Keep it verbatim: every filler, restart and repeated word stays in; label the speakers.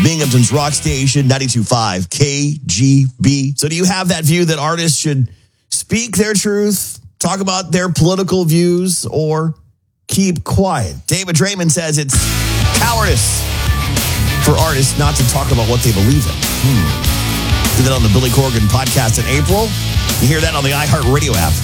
Speaker 1: Binghamton's rock station, ninety-two point five K G B. So do you have that view that artists should speak their truth, talk about their political views, or keep quiet? David Draymond says it's cowardice for artists not to talk about what they believe in. Hmm. Did that on the Billy Corgan podcast in April. You hear that on the iHeartRadio app.